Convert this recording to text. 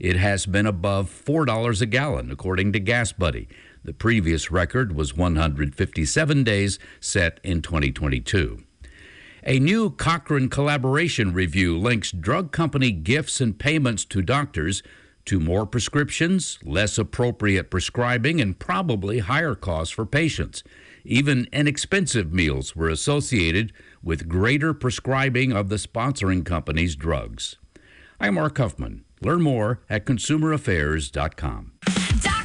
It has been above $4 a gallon, according to Gas Buddy. The previous record was 157 days, set in 2022. A new Cochrane collaboration review links drug company gifts and payments to doctors to more prescriptions, less appropriate prescribing, and probably higher costs for patients. Even inexpensive meals were associated with greater prescribing of the sponsoring company's drugs. I'm Mark Huffman. Learn more at consumeraffairs.com.